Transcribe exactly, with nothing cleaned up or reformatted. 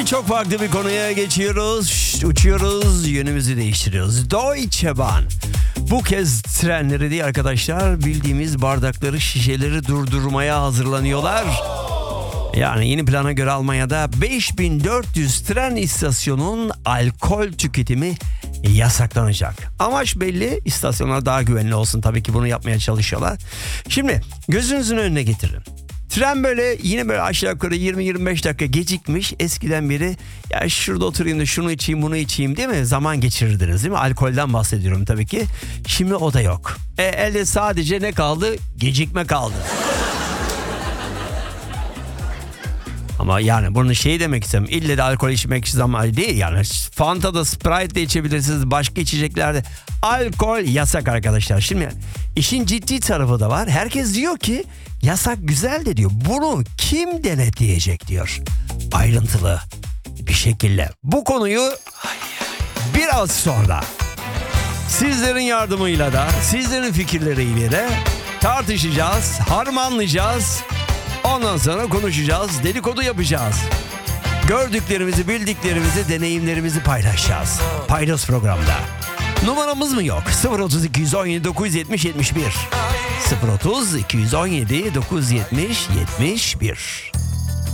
Çok farklı bir konuya geçiyoruz. Şşt, uçuyoruz, yönümüzü değiştiriyoruz. Deutsche Bahn. Bu kez trenleri değil arkadaşlar, bildiğimiz bardakları, şişeleri durdurmaya hazırlanıyorlar. Yani yeni plana göre Almanya'da beş bin dört yüz tren istasyonunun alkol tüketimi yasaklanacak. Amaç belli, istasyonlar daha güvenli olsun, tabii ki bunu yapmaya çalışıyorlar. Şimdi gözünüzün önüne getirin. Tren böyle yine böyle aşağı yukarı yirmi yirmi beş dakika gecikmiş. Eskiden beri ya şurada oturayım da şunu içeyim bunu içeyim değil mi? Zaman geçirirdiniz değil mi? Alkolden bahsediyorum tabii ki. Şimdi o da yok. E, elde sadece ne kaldı? Gecikme kaldı. Ama yani bunun şeyi demek istemem. İlle de alkol içmek zaman değil yani. Fanta'da, Sprite de içebilirsiniz. Başka içeceklerde. Alkol yasak arkadaşlar. Şimdi işin ciddi tarafı da var. Herkes diyor ki yasak güzel de diyor. Bunu kim denetleyecek diyor. Ayrıntılı bir şekilde. Bu konuyu biraz sonra sizlerin yardımıyla da, sizlerin fikirleriyle de tartışacağız, harmanlayacağız. Ondan sonra konuşacağız, dedikodu yapacağız. Gördüklerimizi, bildiklerimizi, deneyimlerimizi paylaşacağız. Paydos programda. Numaramız mı yok? sıfır otuz iki yüz on yedi dokuz yüz yetmiş yetmiş bir. sıfır otuz iki yüz on yedi dokuz yüz yetmiş yetmiş bir.